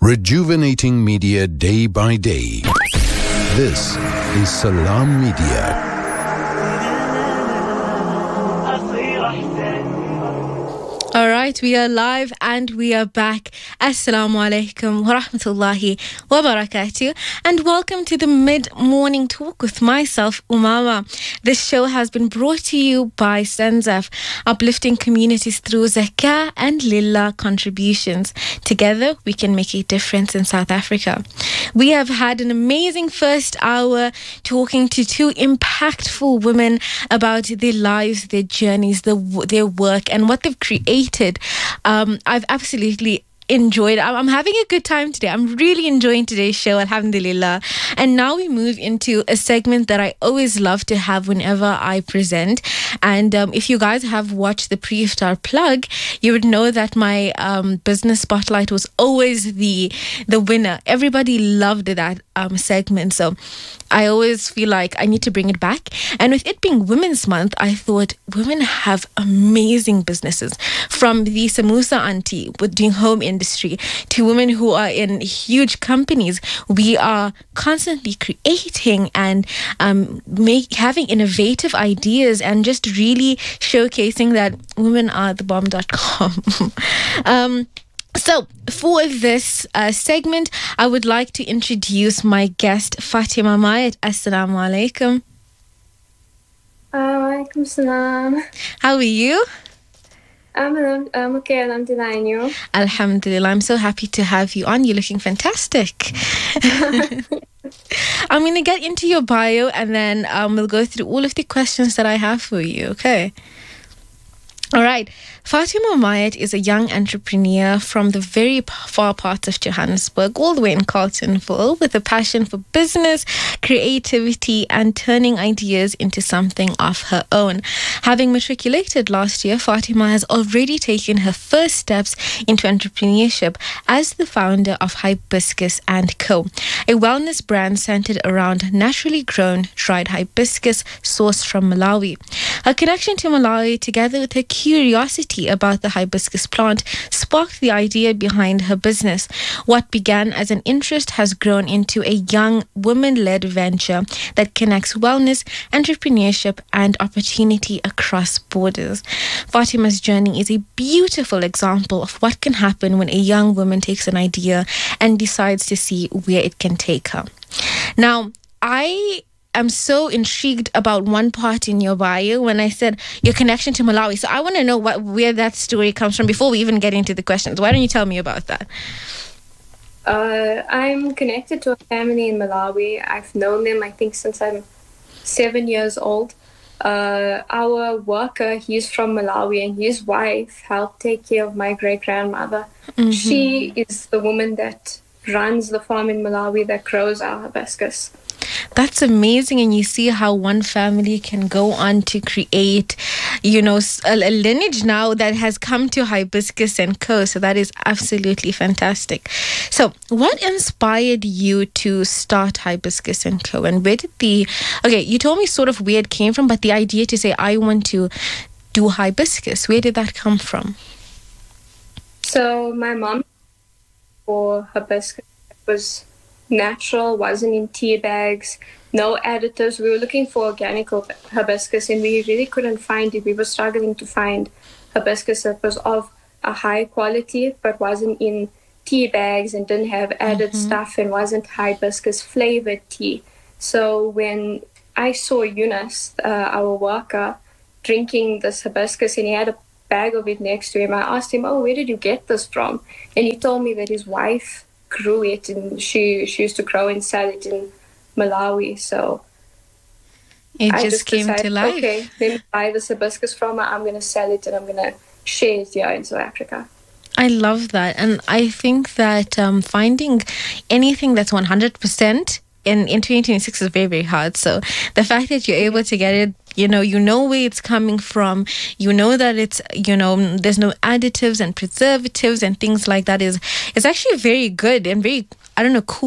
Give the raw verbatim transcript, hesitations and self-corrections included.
Rejuvenating media day by day. This is Salam Media. All right, we are live and we are back. Assalamu alaikum wa rahmatullahi wa barakatuh. And welcome to the mid-morning talk with myself, Umama. This show has been brought to you by Senzaf, uplifting communities through zakah and lillah contributions. Together, we can make a difference in South Africa. We have had an amazing first hour talking to two impactful women about their lives, their journeys, the, their work, and what they've created. Um, I've absolutely enjoyed. I'm having a good time today. I'm really enjoying today's show, alhamdulillah. And now we move into a segment that I always love to have whenever I present. And um, if you guys have watched the pre-iftar plug, you would know that my um, business spotlight was always the the winner. Everybody loved that um, segment. So I always feel like I need to bring it back. And with it being Women's Month, I thought women have amazing businesses. From the samosa auntie with doing home industry to women who are in huge companies. We are constantly creating and um, make, having innovative ideas and just really showcasing that women are the bomb dot com. um, So, for this uh, segment, I would like to introduce my guest, Fatima Mayat. Assalamu alaikum. Alaikum salam. How are you? I'm, I'm okay, alhamdulillah, and you? Alhamdulillah, I'm so happy to have you on. You're looking fantastic. I'm going to get into your bio and then um, we'll go through all of the questions that I have for you, okay? All right. Fatima Mayat is a young entrepreneur from the very far parts of Johannesburg, all the way in Carletonville, with a passion for business, creativity, and turning ideas into something of her own. Having matriculated last year, Fatima has already taken her first steps into entrepreneurship as the founder of Hibiscus and Co., a wellness brand centered around naturally grown dried hibiscus sourced from Malawi. Her connection to Malawi, together with her curiosity about the hibiscus plant, sparked the idea behind her business. What began as an interest has grown into a young woman-led venture that connects wellness, entrepreneurship, and opportunity across borders. Fatima's journey is a beautiful example of what can happen when a young woman takes an idea and decides to see where it can take her. Now, I I'm so intrigued about one part in your bio when I said your connection to Malawi. So I want to know what where that story comes from before we even get into the questions. Why don't you tell me about that? Uh, I'm connected to a family in Malawi. I've known them, I think, since I'm seven years old. Uh, our worker, he's from Malawi, and his wife helped take care of my great-grandmother. Mm-hmm. She is the woman that runs the farm in Malawi that grows our hibiscus. That's amazing. And you see how one family can go on to create, you know, a, a lineage now that has come to Hibiscus and Co. So that is absolutely fantastic. So what inspired you to start Hibiscus and Co? And where did the, okay, you told me sort of where it came from, but the idea to say, I want to do hibiscus, where did that come from? So my mom, for hibiscus, was natural, wasn't in tea bags, no additives. We were looking for organic hibiscus and we really couldn't find it. We were struggling to find hibiscus that was of a high quality but wasn't in tea bags and didn't have added mm-hmm. stuff and wasn't hibiscus flavored tea. So when I saw Yunus, uh, our worker, drinking this hibiscus and he had a bag of it next to him, I asked him, oh, where did you get this from? And he told me that his wife grew it and she she used to grow and sell it in Malawi. So it I just, just came decided, to life. Okay, let me buy this hibiscus from her. I'm going to sell it and I'm going to share it here in South Africa. I love that. And I think that um, finding anything that's one hundred percent in, in twenty twenty-six is very, very hard. So the fact that you're able to get it, you know, you know where it's coming from, you know that it's, you know, there's no additives and preservatives and things like that is, is actually very good and very, I don't know, cool.